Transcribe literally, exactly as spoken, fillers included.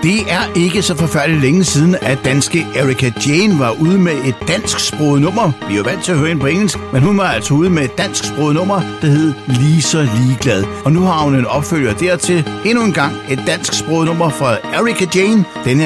Det er ikke så forfærdeligt længe siden, at danske Erika Jane var ude med et dansksproget nummer. Vi er jo vant til at høre hende på engelsk, men hun var altså ude med et dansksproget nummer, der hed Lige så ligeglad. Og nu har hun en opfølger dertil. Endnu en gang et dansksproget nummer fra Erika Jane. Den